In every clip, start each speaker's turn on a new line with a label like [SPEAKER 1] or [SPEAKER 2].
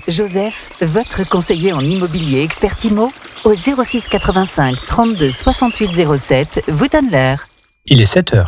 [SPEAKER 1] Joseph, votre conseiller en immobilier expert IMO, au 06 85 32 68 07, vous donne l'heure.
[SPEAKER 2] Il est 7h.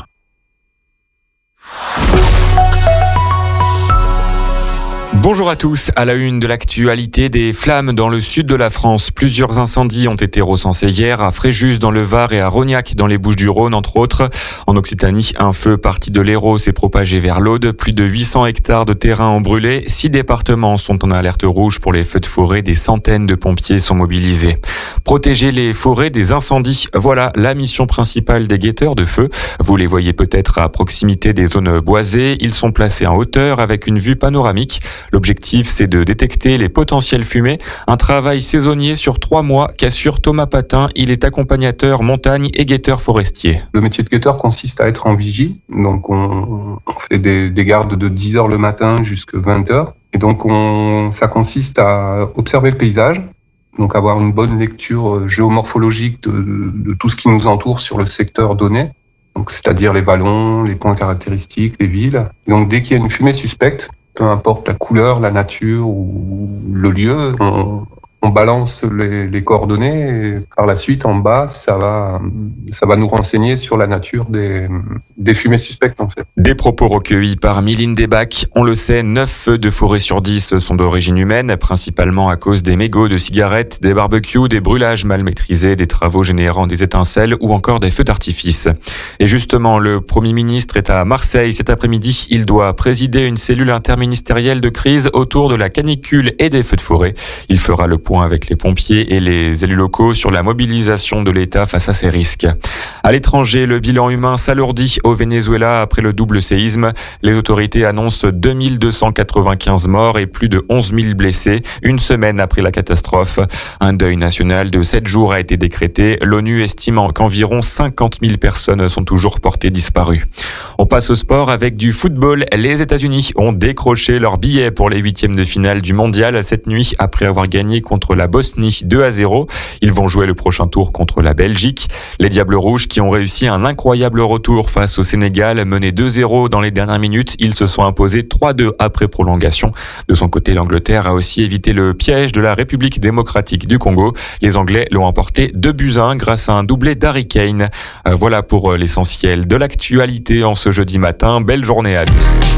[SPEAKER 3] Bonjour à tous. À la une de l'actualité, des flammes dans le sud de la France. Plusieurs incendies ont été recensés hier à Fréjus dans le Var et à Rognac dans les Bouches-du-Rhône, entre autres. En Occitanie, un feu parti de l'Hérault s'est propagé vers l'Aude. Plus de 800 hectares de terrain ont brûlé. 6 départements sont en alerte rouge pour les feux de forêt. Des centaines de pompiers sont mobilisés. Protéger les forêts des incendies. Voilà la mission principale des guetteurs de feu. Vous les voyez peut-être à proximité des zones boisées. Ils sont placés en hauteur avec une vue panoramique. L'objectif, c'est de détecter les potentielles fumées. Un travail saisonnier sur 3 mois qu'assure Thomas Patin. Il est accompagnateur montagne et guetteur forestier.
[SPEAKER 4] Le métier de guetteur consiste à être en vigie. Donc, on fait des gardes de 10h le matin jusqu'à 20h. Et donc, ça consiste à observer le paysage. Donc, avoir une bonne lecture géomorphologique de tout ce qui nous entoure sur le secteur donné. Donc, c'est-à-dire les vallons, les points caractéristiques, les villes. Donc, dès qu'il y a une fumée suspecte, peu importe la couleur, la nature ou le lieu, on balance les coordonnées et par la suite, en bas, ça va nous renseigner sur la nature des fumées suspectes, en fait.
[SPEAKER 3] Des propos recueillis par Mylène Desbacs. On le sait, 9 feux de forêt sur 10 sont d'origine humaine, principalement à cause des mégots de cigarettes, des barbecues, des brûlages mal maîtrisés, des travaux générant des étincelles ou encore des feux d'artifice. Et justement, le Premier ministre est à Marseille cet après-midi. Il doit présider une cellule interministérielle de crise autour de la canicule et des feux de forêt. Il fera le point avec les pompiers et les élus locaux sur la mobilisation de l'État face à ces risques. À l'étranger, le bilan humain s'alourdit au Venezuela après le double séisme. Les autorités annoncent 2295 morts et plus de 11 000 blessés, une semaine après la catastrophe. Un deuil national de 7 jours a été décrété. L'ONU estime qu'environ 50 000 personnes sont toujours portées disparues. On passe au sport avec du football. Les États-Unis ont décroché leur billet pour les 8e de finale du mondial cette nuit après avoir gagné contre la Bosnie 2-0. Ils vont jouer le prochain tour contre la Belgique. Les Diables Rouges qui ont réussi un incroyable retour face au Sénégal, menés 2-0 dans les dernières minutes. Ils se sont imposés 3-2 après prolongation. De son côté, l'Angleterre a aussi évité le piège de la République démocratique du Congo. Les Anglais l'ont emporté 2-1 grâce à un doublé d'Harry Kane. Voilà pour l'essentiel de l'actualité en ce jeudi matin. Belle journée à tous.